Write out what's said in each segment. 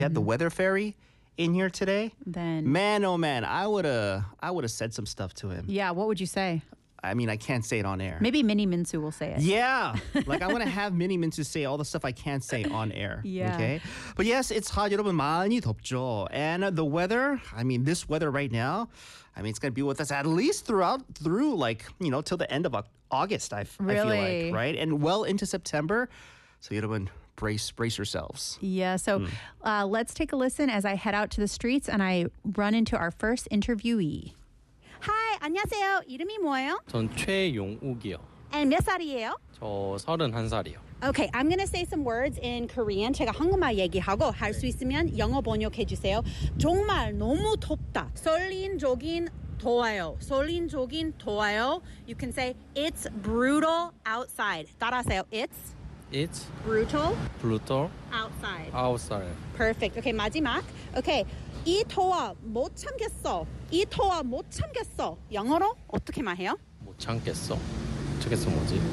had the weather fairy in here today, Then, man, oh man, I would have said some stuff to him. yeah, what would you say? I mean, I can't say it on air. Maybe Mini Minsu will say it. Yeah, like I want to have Mini Minsu say all the stuff I can't say on air. Yeah. Okay, but yes, it's hot. 여러분 많이 덥죠. And the weather. I mean, this weather right now. I mean, it's gonna be with us at least through like till the end of August. I feel Really? like, right, and well into September. So 여러분, brace yourselves. Yeah, so let's take a listen as I head out to the streets and I run into our first interviewee. Hi, 안녕하세요. 이름이 뭐예요? 전 최용욱이요. And 몇 살이에요? 저 31살이요. Okay, I'm going to say some words in Korean. 제가 한국말 얘기하고 할 수 있으면 영어 번역해 주세요. 정말 너무 덥다. 설린적인 더워요. 설린적인 더워요. You can say it's brutal outside. 따라하세요. It's brutal brutal outside. outside. Perfect. Okay, 마지막. Okay. 이 더워 못 참겠어. 이 더워 못 참겠어. 영어로 어떻게 말해요? 못 참겠어. 참겠어 뭐지?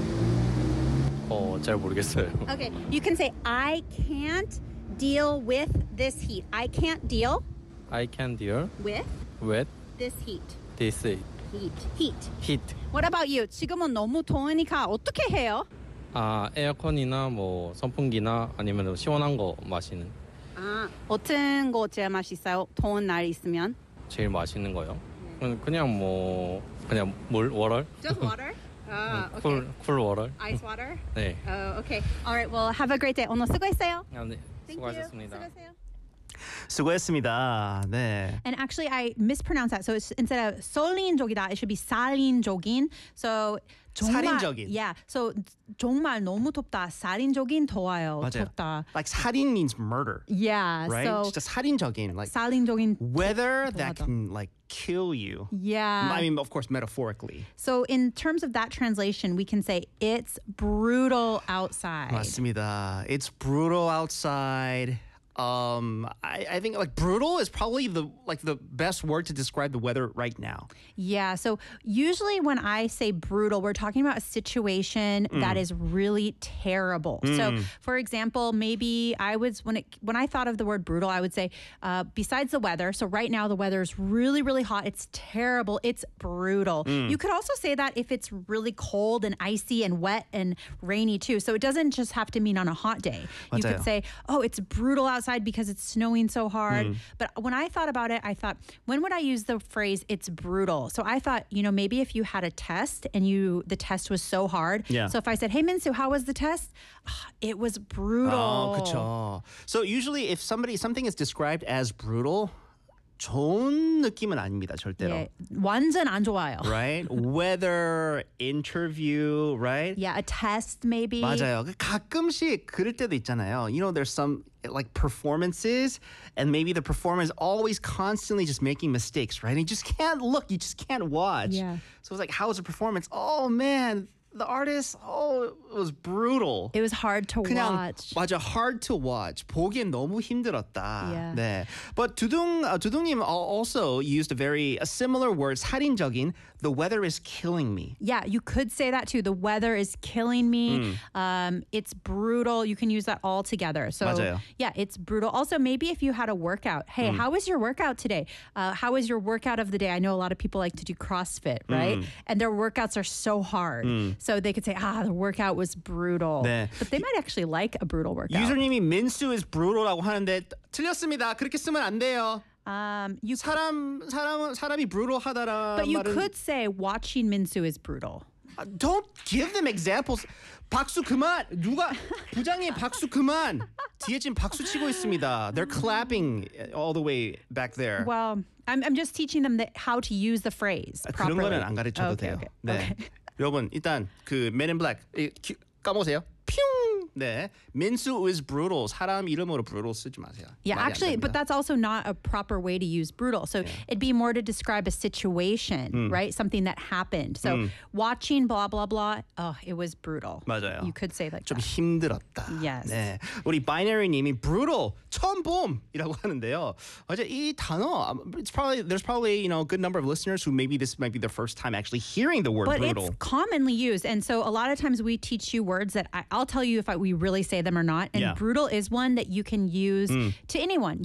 잘 모르겠어요. Okay, you can say I can't deal with this heat. I can't deal I can deal with with this heat. this Heat. heat. What about you? 지금은 너무 더우니까 어떻게 해요? 에어컨이나 뭐 선풍기나 아니면 시원한 거 마시는 어떤 거 제일 맛있어요? 더운 날 있으면? 제일 맛있는 거요. 그냥 물 워럴? Just water. 쿨 워럴. Ice water. 네. Okay. All right. Well, have a great day. 오늘 수고했어요. 네. Thank 수고하셨습니다. you. 수고하세요. 수고했습니다. 네. And actually, I mispronounced that. So it's, instead of 설린적이다, it should be 살인적인. So 정말, 살인적인. Yeah. So 정말 너무 덥다. 살인적인 더워요. 맞아요. 덥다. Like 살인 means murder, Yeah. right? So 진짜 살인적인, like 살인적인. weather that 더하다. can like kill you. Yeah. I mean, of course, metaphorically. So in terms of that translation, we can say it's brutal outside. 맞습니다. It's brutal outside. I think like brutal is probably the best word to describe the weather right now. Yeah. So usually when I say brutal, we're talking about a situation that is really terrible. So for example, maybe when I thought of the word brutal, I would say besides the weather. So right now the weather is really, really hot. It's terrible. It's brutal. You could also say that if it's really cold and icy and wet and rainy too. So it doesn't just have to mean on a hot day. You 맞아요. could say, oh, it's brutal outside because it's snowing so hard. But when I thought about it, I thought, when would I use the phrase it's brutal? So I thought, maybe if you had a test and the test was so hard. Yeah. So if I said, hey, Minsu, how was the test? It was brutal. 그렇죠. So usually if something is described as brutal, 좋은 느낌은 아닙니다, 절대로. Yeah, 완전 안 좋아요. Right? Weather, interview, right? Yeah, a test maybe. 맞아요. 가끔씩 그럴 때도 있잖아요. There's some like performances and maybe the performer is always constantly just making mistakes, right? And you just can't look, you just can't watch. Yeah. So it's like, how was the performance? Oh man, the artist, it was brutal. It was hard to 그냥 watch. 맞아, hard to watch. 보기엔 너무 힘들었다. Yeah. 네. But 두둥님 also used a similar word, 살인적인. The weather is killing me. Yeah, you could say that too. The weather is killing me. It's brutal. You can use that all together. So 맞아요. yeah, it's brutal. Also, maybe if you had a workout. Hey, how was your workout today? How was your workout of the day? I know a lot of people like to do CrossFit, right? And their workouts are so hard. So they could say, the workout was brutal. 네. But they might actually like a brutal workout. 유저님이 민수 is brutal라고 하는데 틀렸습니다. 그렇게 쓰면 안 돼요. 사람이 brutal하다라 But you 말은 could say watching Minsu is brutal. Don't give them examples. 박수 그만. 부장님 박수 그만. 뒤에 지금 박수 치고 있습니다. They're clapping all the way back there. Well, I'm just teaching them how to use the phrase 그런 properly. 거는 안 가르쳐도 Okay, 돼요. okay, 네. okay. 여러분 일단 그 Men in Black 까보세요. 뿅. 네. 민수 is brutal. 사람 이름으로 brutal 쓰지 마세요. Yeah, 말이 안 actually, but 됩니다. that's also not a proper way to use brutal. So it'd be more to describe a situation, right? Something that happened. So watching blah, blah, blah, it was brutal. 맞아요. You could say like 좀 that. 힘들었다. Yes. 네. 우리 바이너리님이 brutal 처음 봄이라고 하는데요. 어제 이 단어 there's probably a good number of listeners who maybe this might be their first time actually hearing the word But brutal. it's commonly used. And so a lot of times we teach you words that I'll tell you if we really say them or not. And Yeah. brutal is one that you can use to anyone.